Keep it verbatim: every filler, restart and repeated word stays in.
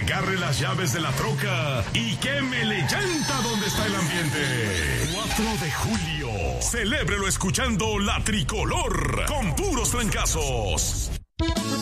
agarre las llaves de la troca y quémele llanta donde está el ambiente. cuatro de julio. Celébrelo escuchando La Tricolor con puros trancazos.